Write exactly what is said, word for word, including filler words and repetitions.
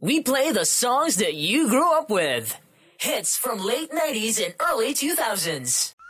We play the songs that you grew up with. Hits from late nineties and early two thousands.